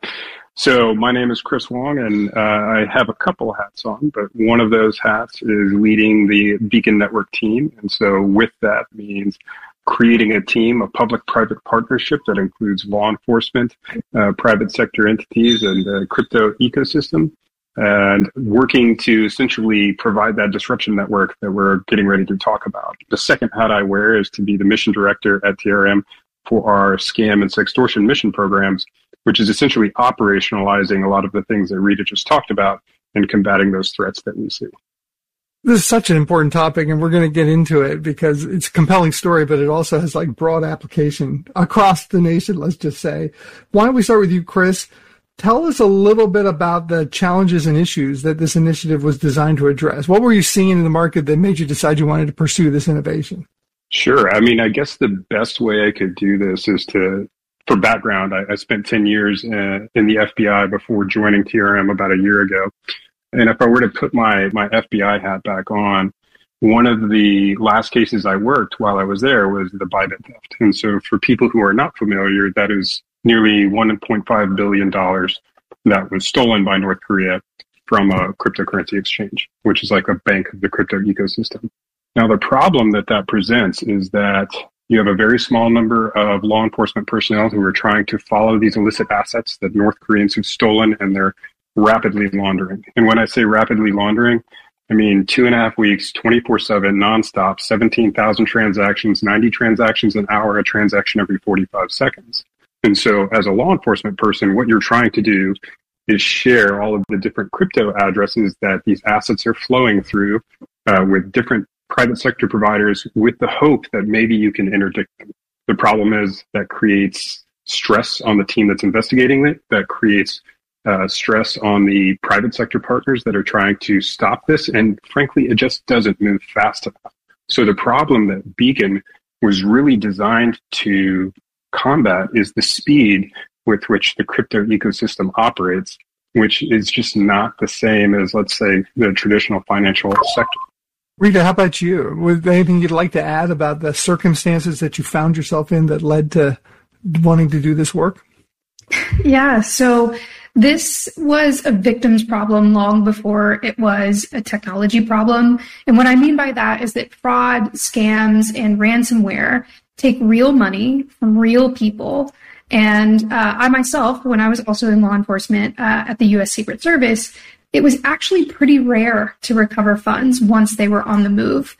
So my name is Chris Wong, and uh, I have a couple hats on, but one of those hats is leading the Beacon Network team. And so with that means creating a team, a public-private partnership that includes law enforcement, uh, private sector entities, and the crypto ecosystem, and working to essentially provide that disruption network that we're getting ready to talk about. The second hat I wear is to be the mission director at T R M for our scam and sextortion mission programs, which is essentially operationalizing a lot of the things that Rita just talked about and combating those threats that we see. This is such an important topic, and we're going to get into it because it's a compelling story, but it also has like broad application across the nation, let's just say. Why don't we start with you, Chris? Tell us a little bit about the challenges and issues that this initiative was designed to address. What were you seeing in the market that made you decide you wanted to pursue this innovation? Sure. I mean, I guess the best way I could do this is to, for background, I, I spent ten years in, in the F B I before joining T R M about a year ago. And if I were to put my, my F B I hat back on, one of the last cases I worked while I was there was the Bybit theft. And so for people who are not familiar, that is nearly one point five billion dollars that was stolen by North Korea from a cryptocurrency exchange, which is like a bank of the crypto ecosystem. Now, the problem that that presents is that you have a very small number of law enforcement personnel who are trying to follow these illicit assets that North Koreans have stolen, and they're rapidly laundering. And when I say rapidly laundering, I mean two and a half weeks, twenty-four seven, nonstop, seventeen thousand transactions, ninety transactions an hour, a transaction every forty-five seconds. And so as a law enforcement person, what you're trying to do is share all of the different crypto addresses that these assets are flowing through uh, with different private sector providers with the hope that maybe you can interdict them. The problem is that creates stress on the team that's investigating it, that creates uh, stress on the private sector partners that are trying to stop this, and frankly, it just doesn't move fast enough. So the problem that Beacon was really designed to combat is the speed with which the crypto ecosystem operates, which is just not the same as, let's say, the traditional financial sector. Rita, how about you? Was there anything you'd like to add about the circumstances that you found yourself in that led to wanting to do this work? Yeah, so this was a victim's problem long before it was a technology problem. And what I mean by that is that fraud, scams, and ransomware take real money from real people. And uh, I myself, when I was also in law enforcement uh, at the U S Secret Service, it was actually pretty rare to recover funds once they were on the move.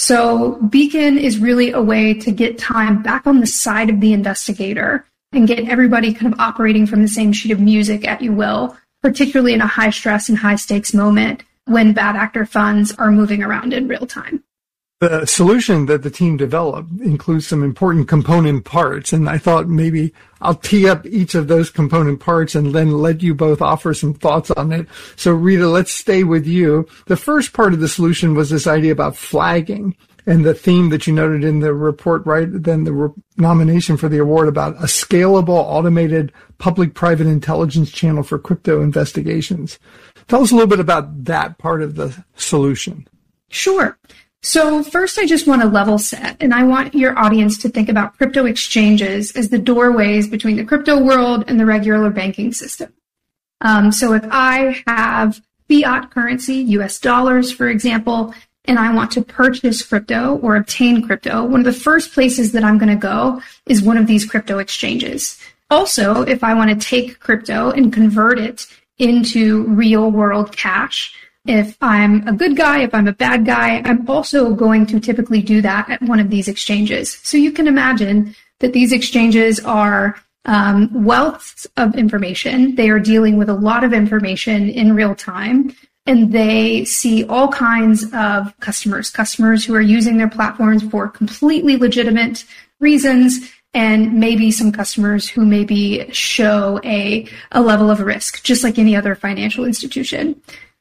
So Beacon is really a way to get time back on the side of the investigator and get everybody kind of operating from the same sheet of music, at you will, particularly in a high stress and high stakes moment when bad actor funds are moving around in real time. The solution that the team developed includes some important component parts, and I thought maybe I'll tee up each of those component parts and then let you both offer some thoughts on it. So Rita, let's stay with you. The first part of the solution was this idea about flagging, and the theme that you noted in the report, right, then the re- nomination for the award about a scalable, automated public-private intelligence channel for crypto investigations. Tell us a little bit about that part of the solution. Sure. So first, I just want to level set, and I want your audience to think about crypto exchanges as the doorways between the crypto world and the regular banking system. Um, so if I have fiat currency, U S dollars, for example, and I want to purchase crypto or obtain crypto, one of the first places that I'm going to go is one of these crypto exchanges. Also, if I want to take crypto and convert it into real world cash, if I'm a good guy, if I'm a bad guy, I'm also going to typically do that at one of these exchanges. So you can imagine that these exchanges are um, wealths of information. They are dealing with a lot of information in real time, and they see all kinds of customers, customers who are using their platforms for completely legitimate reasons, and maybe some customers who maybe show a, a level of risk, just like any other financial institution.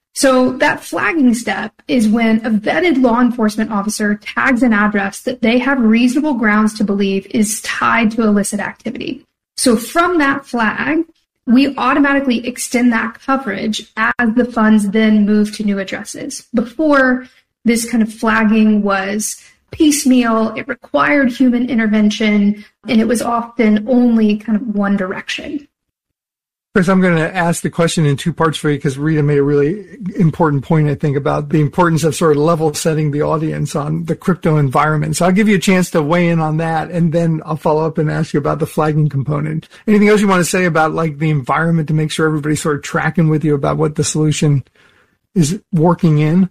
So that flagging step is when a vetted law enforcement officer tags an address that they have reasonable grounds to believe is tied to illicit activity. So from that flag, we automatically extend that coverage as the funds then move to new addresses. Before, this kind of flagging was piecemeal, it required human intervention, and it was often only kind of one direction. Chris, I'm going to ask the question in two parts for you because Rita made a really important point, I think, about the importance of sort of level setting the audience on the crypto environment. So I'll give you a chance to weigh in on that, and then I'll follow up and ask you about the flagging component. Anything else you want to say about like the environment to make sure everybody's sort of tracking with you about what the solution is working in?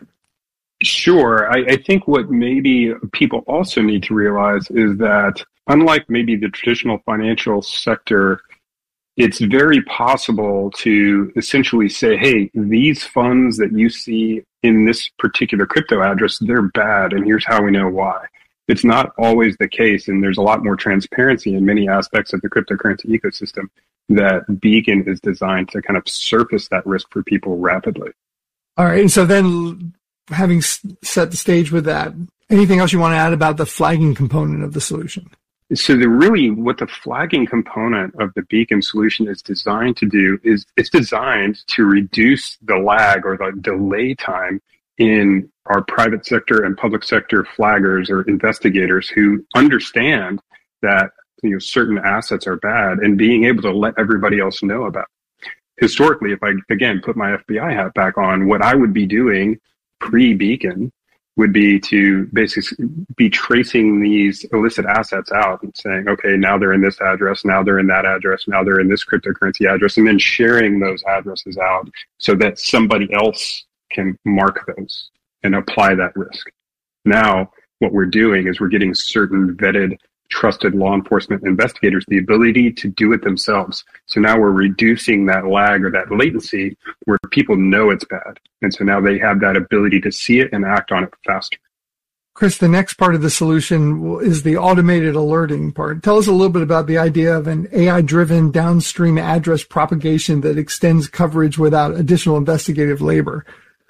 Sure. I, I think what maybe people also need to realize is that unlike maybe the traditional financial sector, it's very possible to essentially say, hey, these funds that you see in this particular crypto address, they're bad, and here's how we know why. It's not always the case, and there's a lot more transparency in many aspects of the cryptocurrency ecosystem that Beacon is designed to kind of surface that risk for people rapidly. All right, and so then having set the stage with that, anything else you want to add about the flagging component of the solution? So the really what the flagging component of the Beacon solution is designed to do is it's designed to reduce the lag or the delay time in our private sector and public sector flaggers or investigators who understand that, you know, certain assets are bad and being able to let everybody else know about it. Historically, if I, again, put my F B I hat back on, what I would be doing pre-Beacon would be to basically be tracing these illicit assets out and saying, okay, now they're in this address, now they're in that address, now they're in this cryptocurrency address, and then sharing those addresses out so that somebody else can mark those and apply that risk. Now, what we're doing is we're getting certain vetted, trusted law enforcement investigators the ability to do it themselves. So now we're reducing that lag or that latency where people know it's bad. And so now they have that ability to see it and act on it faster. Chris, the next part of the solution is the automated alerting part. Tell us a little bit about the idea of an A I-driven downstream address propagation that extends coverage without additional investigative labor.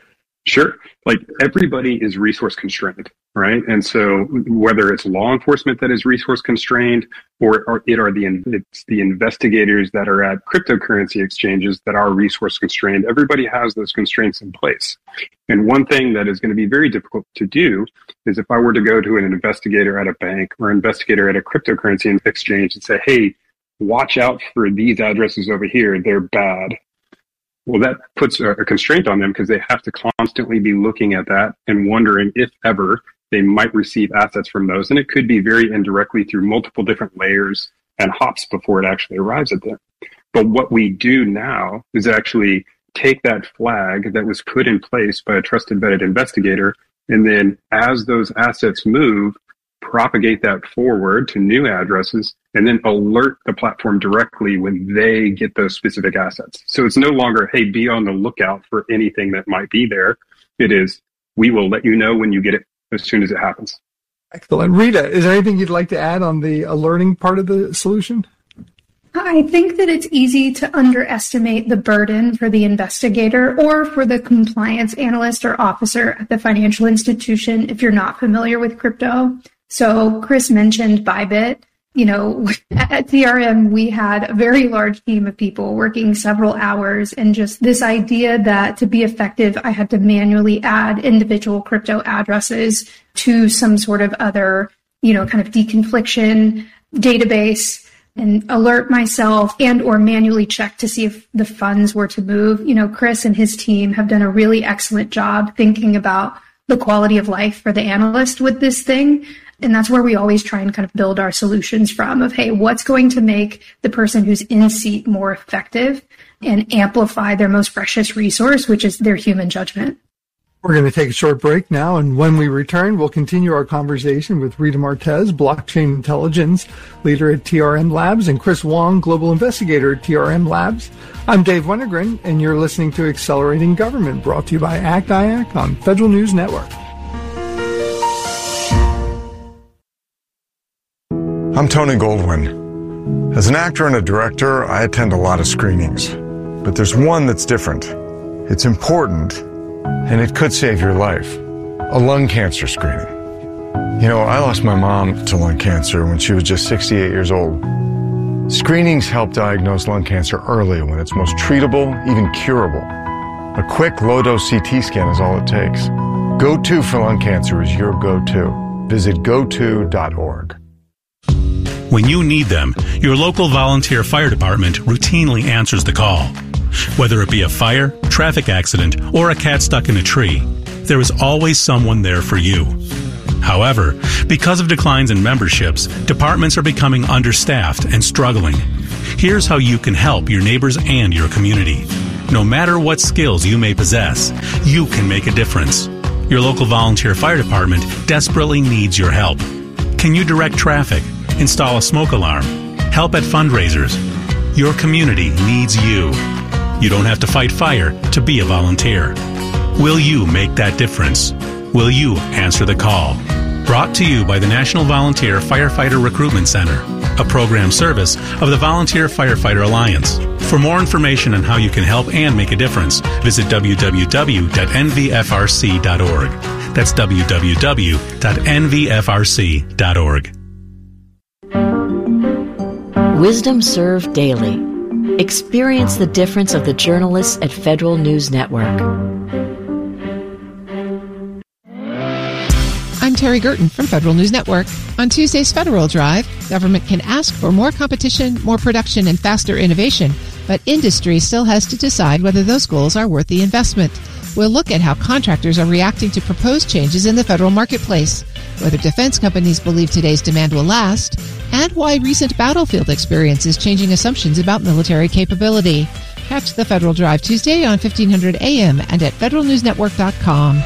Sure. Like everybody is resource constrained, right? And so whether it's law enforcement that is resource constrained or, or it are the, it's the investigators that are at cryptocurrency exchanges that are resource constrained, everybody has those constraints in place. And one thing that is going to be very difficult to do is if I were to go to an investigator at a bank or investigator at a cryptocurrency exchange and say, hey, watch out for these addresses over here, they're bad. Well, that puts a, a constraint on them because they have to constantly be looking at that and wondering if ever they might receive assets from those. And it could be very indirectly through multiple different layers and hops before it actually arrives at them. But what we do now is actually take that flag that was put in place by a trusted vetted investigator, and then as those assets move, propagate that forward to new addresses, and then alert the platform directly when they get those specific assets. So it's no longer, hey, be on the lookout for anything that might be there. It is, we will let you know when you get it as soon as it happens. Excellent. Rita, is there anything you'd like to add on the alerting part of the solution? I think that it's easy to underestimate the burden for the investigator or for the compliance analyst or officer at the financial institution if you're not familiar with crypto. So Chris mentioned Bybit. You know, at T R M, we had a very large team of people working several hours, and just this idea that to be effective, I had to manually add individual crypto addresses to some sort of other, you know, kind of deconfliction database and alert myself and or manually check to see if the funds were to move. You know, Chris and his team have done a really excellent job thinking about the quality of life for the analyst with this thing. And that's where we always try and kind of build our solutions from of, hey, what's going to make the person who's in seat more effective and amplify their most precious resource, which is their human judgment. We're going to take a short break now, and when we return, we'll continue our conversation with Rita Martez, blockchain intelligence leader at T R M Labs, and Chris Wong, global investigator at T R M Labs. I'm Dave Wennergren, and you're listening to Accelerating Government, brought to you by A C T I A C on Federal News Network. I'm Tony Goldwyn. As an actor and a director, I attend a lot of screenings. But there's one that's different. It's important, and it could save your life. A lung cancer screening. You know, I lost my mom to lung cancer when she was just sixty-eight years old. Screenings help diagnose lung cancer early when it's most treatable, even curable. A quick low-dose C T scan is all it takes. Go To for lung cancer is your go-to. Visit go to dot org. When you need them, your local volunteer fire department routinely answers the call. Whether it be a fire, traffic accident, or a cat stuck in a tree, there is always someone there for you. However, because of declines in memberships, departments are becoming understaffed and struggling. Here's how you can help your neighbors and your community. No matter what skills you may possess, you can make a difference. Your local volunteer fire department desperately needs your help. Can you direct traffic? Install a smoke alarm, help at fundraisers? Your community needs you. You don't have to fight fire to be a volunteer. Will you make that difference? Will you answer the call? Brought to you by the National Volunteer Firefighter Recruitment Center, a program service of the Volunteer Firefighter Alliance. For more information on how you can help and make a difference, visit w w w dot n v f r c dot org. That's w w w dot n v f r c dot org. Wisdom Served Daily. Experience the difference of the journalists at Federal News Network. I'm Terry Gerton from Federal News Network. On Tuesday's Federal Drive, government can ask for more competition, more production, and faster innovation, but industry still has to decide whether those goals are worth the investment. We'll look at how contractors are reacting to proposed changes in the federal marketplace, whether defense companies believe today's demand will last, and why recent battlefield experience is changing assumptions about military capability. Catch the Federal Drive Tuesday on fifteen hundred A M and at federal news network dot com.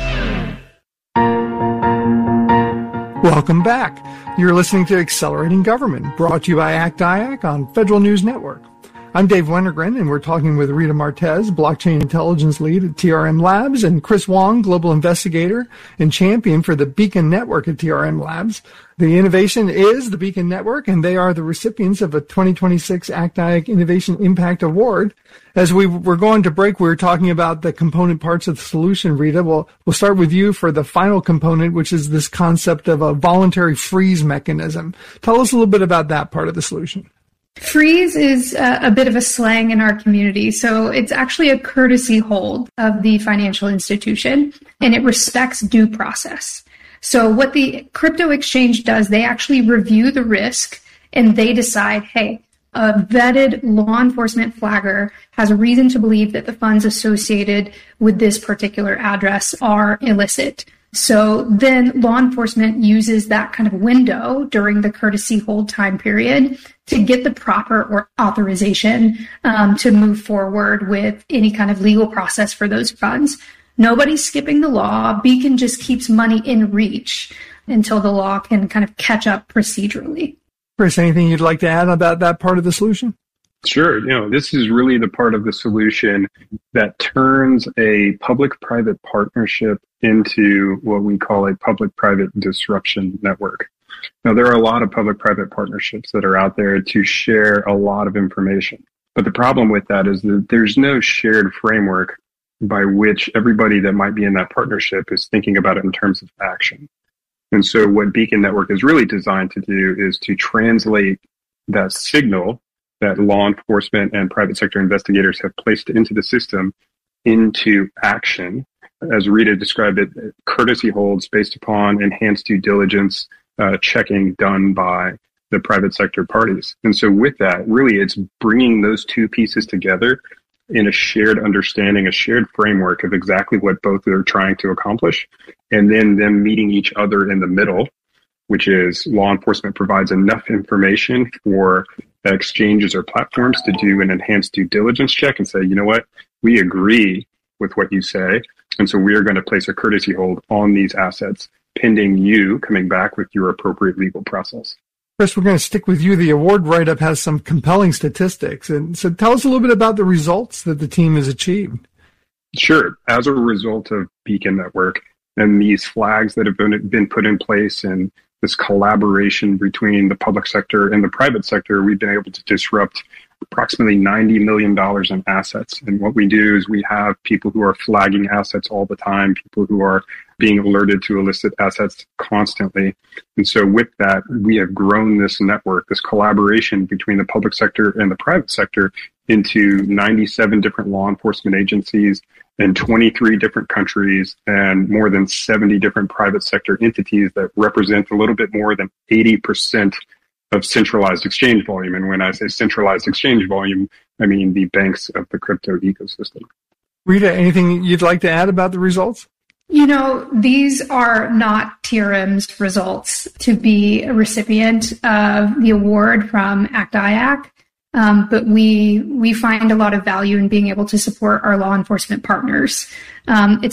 Welcome back. You're listening to Accelerating Government, brought to you by A C T I A C on Federal News Network. I'm Dave Wennergren, and we're talking with Rita Martez, Blockchain Intelligence Lead at T R M Labs, and Chris Wong, Global Investigator and Champion for the Beacon Network at T R M Labs. The innovation is the Beacon Network, and they are the recipients of a twenty twenty-six A C T I A C Innovation Impact Award. As we were going to break, we were talking about the component parts of the solution, Rita. We'll, we'll start with you for the final component, which is this concept of a voluntary freeze mechanism. Tell us a little bit about that part of the solution. Freeze is a, a bit of a slang in our community. So it's actually a courtesy hold of the financial institution, and it respects due process. So what the crypto exchange does, they actually review the risk and they decide, hey, a vetted law enforcement flagger has a reason to believe that the funds associated with this particular address are illicit. So then law enforcement uses that kind of window during the courtesy hold time period to get the proper or authorization um, to move forward with any kind of legal process for those funds. Nobody's skipping the law. Beacon just keeps money in reach until the law can kind of catch up procedurally. Chris, anything you'd like to add about that part of the solution? Sure. You know, this is really the part of the solution that turns a public-private partnership into what we call a public-private disruption network. Now, there are a lot of public-private partnerships that are out there to share a lot of information. But the problem with that is that there's no shared framework by which everybody that might be in that partnership is thinking about it in terms of action. And so what Beacon Network is really designed to do is to translate that signal that law enforcement and private sector investigators have placed into the system into action. As Rita described it, courtesy holds based upon enhanced due diligence uh, checking done by the private sector parties. And so with that, really it's bringing those two pieces together in a shared understanding, a shared framework of exactly what both are trying to accomplish, and then them meeting each other in the middle, which is law enforcement provides enough information for exchanges or platforms to do an enhanced due diligence check and say, you know what, we agree with what you say, and so we are going to place a courtesy hold on these assets pending you coming back with your appropriate legal process. Chris, we're going to stick with you. The award write-up has some compelling statistics. And so tell us a little bit about the results that the team has achieved. Sure. As a result of Beacon Network and these flags that have been, been put in place and this collaboration between the public sector and the private sector, we've been able to disrupt approximately ninety million dollars in assets. And what we do is we have people who are flagging assets all the time, people who are being alerted to illicit assets constantly. And so with that, we have grown this network, this collaboration between the public sector and the private sector into ninety-seven different law enforcement agencies in twenty-three different countries and more than seventy different private sector entities that represent a little bit more than eighty percent of centralized exchange volume. And when I say centralized exchange volume, I mean the banks of the crypto ecosystem. Rita, anything you'd like to add about the results? You know, these are not T R M's results to be a recipient of the award from A C T I A C. Um, but we we find a lot of value in being able to support our law enforcement partners. Um, it's